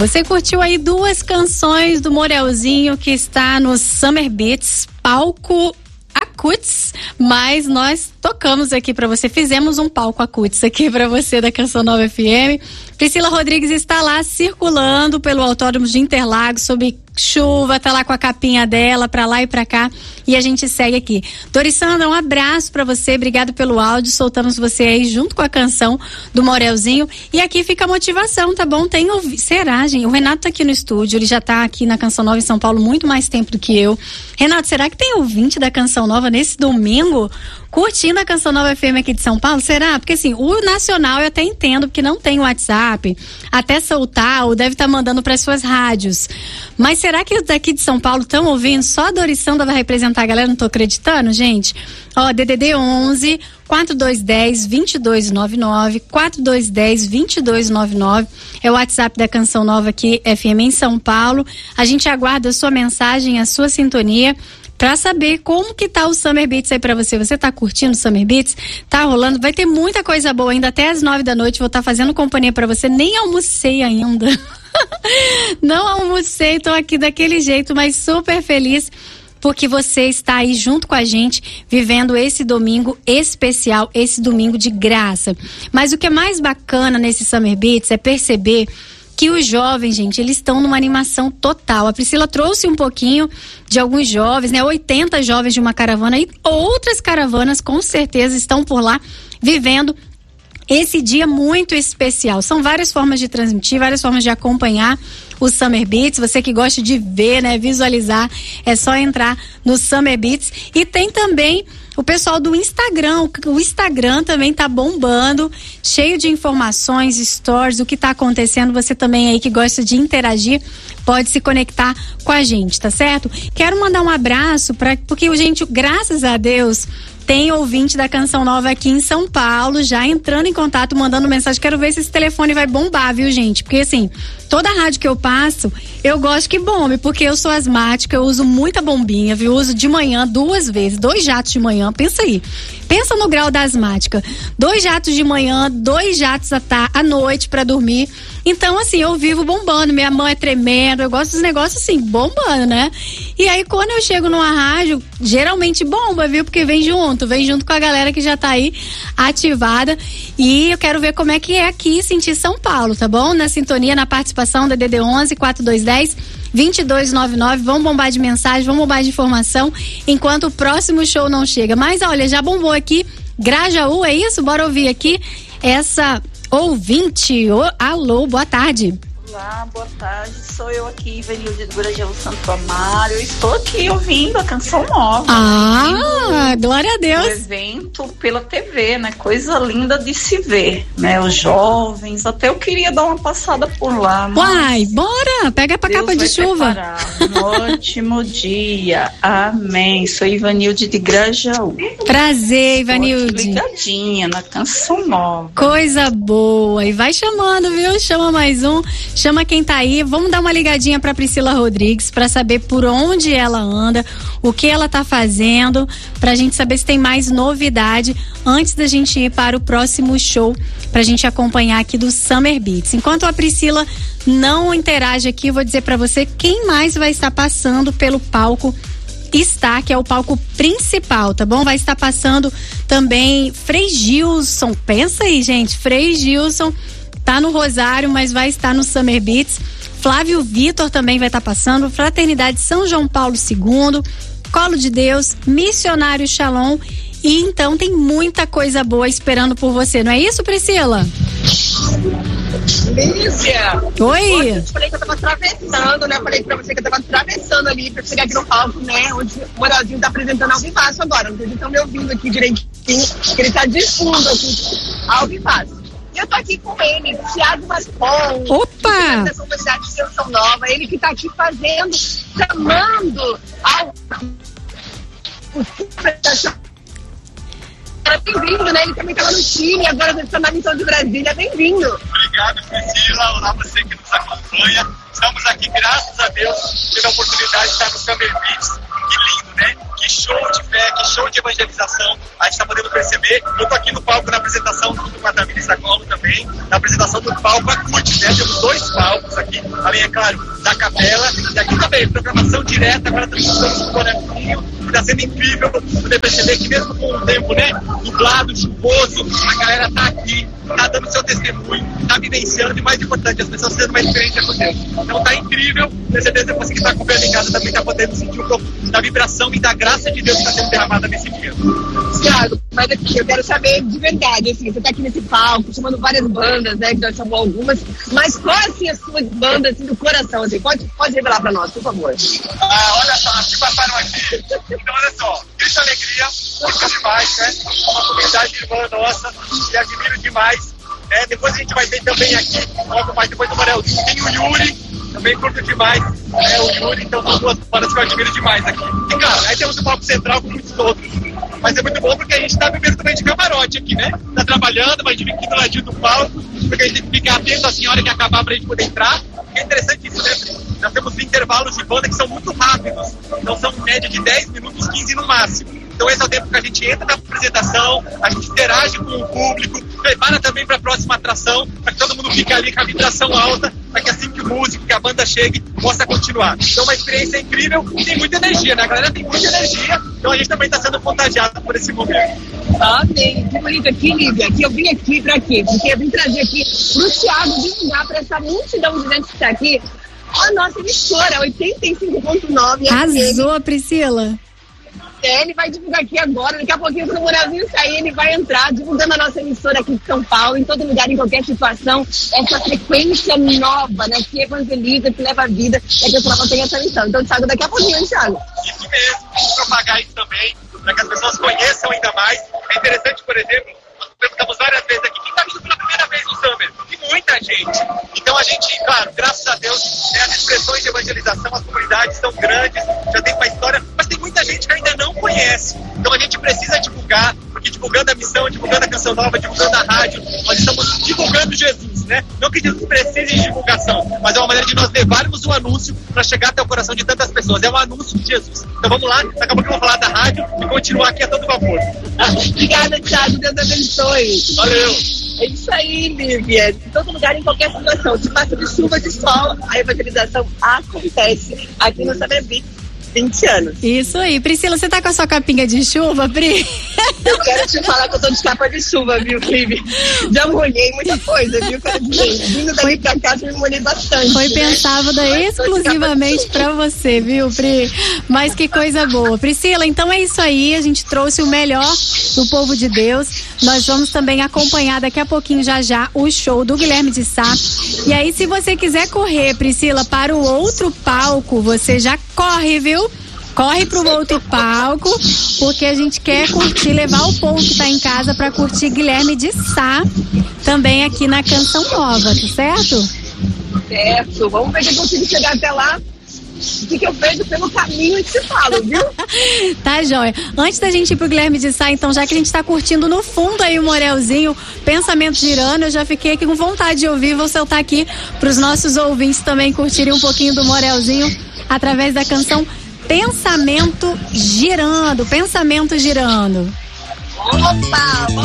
Você curtiu aí 2 canções do Morelzinho que está no Summer Beats, palco Acutis, mas nós tocamos aqui pra você, fizemos um palco Acutis aqui pra você da Canção Nova FM. Priscila Rodrigues está lá circulando pelo Autódromo de Interlagos sob chuva, tá lá com a capinha dela pra lá e pra cá, e a gente segue aqui. Dorissandra, um abraço pra você, obrigado pelo áudio, soltamos você aí junto com a canção do Morelzinho, e aqui fica a motivação, tá bom? Será, gente? O Renato tá aqui no estúdio, ele já tá aqui na Canção Nova em São Paulo muito mais tempo do que eu. Renato, será que tem ouvinte da Canção Nova nesse domingo curtindo a Canção Nova FM aqui de São Paulo? Será? Porque assim, o nacional eu até entendo, porque não tem WhatsApp, até soltar, ou deve estar mandando para suas rádios. Mas será que os daqui de São Paulo estão ouvindo? Só a Dorissandra vai representar a galera? Não tô acreditando, gente. Ó, DDD 11 4210 2299, 4210 2299 é o WhatsApp da Canção Nova aqui, FM em São Paulo. A gente aguarda a sua mensagem, a sua sintonia, pra saber como que tá o Summer Beats aí pra você. Você tá curtindo o Summer Beats? Tá rolando? Vai ter muita coisa boa ainda até as 9 da noite. Vou estar fazendo companhia pra você. Nem almocei ainda. Não almocei, tô aqui daquele jeito, mas super feliz porque você está aí junto com a gente, vivendo esse domingo especial, esse domingo de graça. Mas o que é mais bacana nesse Summer Beats é perceber que os jovens, gente, eles estão numa animação total. A Priscila trouxe um pouquinho de alguns jovens, né? 80 jovens de uma caravana e outras caravanas com certeza estão por lá vivendo esse dia muito especial. São várias formas de transmitir, várias formas de acompanhar o Summer Beats. Você que gosta de ver, né, visualizar, é só entrar no Summer Beats. E tem também o pessoal do Instagram. O Instagram também tá bombando, cheio de informações, stories, o que tá acontecendo. Você também aí que gosta de interagir, pode se conectar com a gente, tá certo? Quero mandar um abraço porque, gente, graças a Deus, tem ouvinte da Canção Nova aqui em São Paulo, já entrando em contato, mandando mensagem. Quero ver se esse telefone vai bombar, viu, gente? Porque, assim, toda rádio que eu passo, eu gosto que bombe, porque eu sou asmática, eu uso muita bombinha, viu? Eu uso de manhã 2 vezes, 2 jatos de manhã, pensa aí. Pensa no grau da asmática. 2 jatos de manhã, 2 jatos à noite pra dormir. Então, assim, eu vivo bombando, minha mão é tremenda, eu gosto dos negócios assim, bombando, né? E aí, quando eu chego numa rádio, geralmente bomba, viu? Porque vem junto com a galera que já tá aí ativada. E eu quero ver como é que é aqui sentir São Paulo, tá bom? Na sintonia, na participação da DD 11 4210 2299, vão bombar de mensagem, vão bombar de informação, enquanto o próximo show não chega. Mas olha, já bombou aqui, Grajaú, é isso? Bora ouvir aqui essa ouvinte. Alô, boa tarde. Olá, boa tarde, sou eu aqui, Ivanilde do Grajaú Santo Amaro. Eu estou aqui ouvindo a Canção Nova. Glória a Deus. O evento pela TV, né? Coisa linda de se ver, né? Os jovens, até eu queria dar uma passada por lá. Uai, bora, pega pra capa de chuva. Um ótimo dia, amém. Sou Ivanilde de Grajaú. Prazer, Ivanilde. Ligadinha na Canção Nova. Coisa boa, e vai chamando, viu? Chama mais um. Chama quem tá aí, vamos dar uma ligadinha pra Priscila Rodrigues pra saber por onde ela anda, o que ela tá fazendo, pra gente saber se tem mais novidade antes da gente ir para o próximo show, pra gente acompanhar aqui do Summer Beats. Enquanto a Priscila não interage aqui, eu vou dizer pra você quem mais vai estar passando pelo palco que é o palco principal, tá bom? Vai estar passando também Frei Gilson, pensa aí, gente, Frei Gilson tá no Rosário, mas vai estar no Summer Beats. Flávio Vitor também vai estar passando, Fraternidade São João Paulo II, Colo de Deus, Missionário Shalom, e então tem muita coisa boa esperando por você, não é isso, Priscila? Lícia! Oi! Eu te falei que eu tava atravessando, né? Eu falei pra você que eu tava atravessando ali pra chegar aqui no palco, né? Onde o Morelzinho tá apresentando ao vivaço agora. Não sei se estão me ouvindo aqui direitinho, que ele tá de fundo aqui, ao vivaço. E eu tô aqui com ele, Thiago Mascon. Opa! Da Comunidade de Canção Nova, ele que tá aqui fazendo, chamando ao... Bem-vindo, né? Ele também estava no Chile, agora está na missão de Brasília. Bem-vindo. Obrigado, Priscila. Olá, você que nos acompanha. Estamos aqui, graças a Deus, tendo a oportunidade de estar no Summer Beats. Que lindo, né? Que show de fé, que show de evangelização a gente está podendo perceber. Eu tô aqui no palco na apresentação junto com a Tamires Sacolo também, na apresentação do palco Acute, né? Temos 2 palcos aqui, além, é claro, da capela, e aqui também, programação direta, agora estamos com o bonequinho, está sendo incrível poder perceber que mesmo com o tempo, né, nublado, chuvoso, a galera tá aqui, tá dando seu testemunho, tá vivenciando, e mais importante, as pessoas tendo uma experiência com Deus. Então tá incrível, com certeza você que está acompanhando em casa também tá podendo sentir um pouco da vibração e da graça de Deus que está sendo derramada nesse dia. Thiago, mas aqui, eu quero saber de verdade, assim, você tá aqui nesse palco, chamando várias bandas, né, que já chamou algumas, mas qual, assim, a sua banda, assim, do coração, assim, pode revelar pra nós, por favor. Olha só, que passaram aqui. Então, olha só, Cristo Alegria, muito demais, né? Uma comunidade irmã nossa, que admiro demais. Né? Depois a gente vai ter também aqui, logo mais depois do Morelzinho, tem o Yuri, também curto demais, né? O Yuri, então são 2 bandas que eu admiro demais aqui. E claro, aí temos o palco central com muitos outros. Mas é muito bom porque a gente tá vivendo também de camarote aqui, né? Tá trabalhando, mas fica aqui do ladinho do palco, porque a gente tem que ficar atento assim a hora que acabar pra gente poder entrar. É interessante isso, né? Nós temos intervalos de banda que são muito rápidos. Então são em média de 10 minutos, 15 no máximo. Então esse é o tempo que a gente entra na apresentação, a gente interage com o público, prepara também para a próxima atração, para que todo mundo fique ali com a vibração alta, para que assim que o músico, que a banda chegue, possa continuar. Então uma experiência incrível e tem muita energia, né? A galera tem muita energia, então a gente também está sendo contagiado por esse momento. Amém. Que bonito aqui, Lívia, que eu vim aqui pra quê? Porque eu vim trazer aqui pro Thiago divulgar para essa multidão de gente que está aqui a nossa emissora, 85.9. Arrasou, Priscila. Ele vai divulgar aqui agora, daqui a pouquinho, quando o Morelzinho sair, ele vai entrar divulgando a nossa emissora aqui de São Paulo, em todo lugar, em qualquer situação, essa frequência nova, né, que evangeliza, que leva a vida, e que a pessoa tem essa missão. Então, Thiago, daqui a pouquinho, hein, Thiago? Isso mesmo, vamos propagar isso também, para que as pessoas conheçam ainda mais. É interessante, por exemplo, nós perguntamos várias vezes aqui, quem está vindo pela primeira vez no Summer? E muita gente. Então a gente, claro, graças a Deus, né, as expressões de evangelização, as comunidades são grandes, já tem uma história, mas tem muita gente que ainda não conhece. Então a gente precisa divulgar, porque divulgando a missão, divulgando a canção nova, divulgando a rádio, nós estamos divulgando Jesus, né? Não que Jesus precise de divulgação, mas é uma maneira de nós levarmos o anúncio para chegar até o coração de tantas pessoas. É um anúncio de Jesus. Então vamos lá, daqui a pouco eu vou falar da rádio e continuar aqui a todo vapor. Obrigada, Thiago. Deus abençoe. Valeu. É isso aí, Lívia. Em todo lugar, em qualquer situação. Se passa de chuva, de sol, a evangelização acontece aqui no Summer Beats. 20 anos. Isso aí. Priscila, você tá com a sua capinha de chuva, Pri? Eu quero te falar que eu tô de capa de chuva, viu, Lívia? Já molhei muita coisa, viu? Quero dizer, vindo daqui pra cá, eu me molhei bastante. Foi né? pensada exclusivamente pra você, viu, Pri? Mas que coisa boa. Priscila, então é isso aí. A gente trouxe o melhor do povo de Deus. Nós vamos também acompanhar daqui a pouquinho, já, o show do Guilherme de Sá. E aí, se você quiser correr, Priscila, para o outro palco, você já corre, viu? Corre pro outro palco, porque a gente quer curtir, levar o povo que tá em casa pra curtir Guilherme de Sá, também aqui na Canção Nova, tá certo? Certo, vamos ver se eu consigo chegar até lá. O que eu vejo pelo caminho e te falo, viu? Tá, joia. Antes da gente ir pro Guilherme de Sá, então, já que a gente tá curtindo no fundo aí o Morelzinho, pensamento girando, eu já fiquei aqui com vontade de ouvir, vou soltar aqui pros nossos ouvintes também curtirem um pouquinho do Morelzinho através da canção Pensamento Girando. Pensamento Girando. Opa!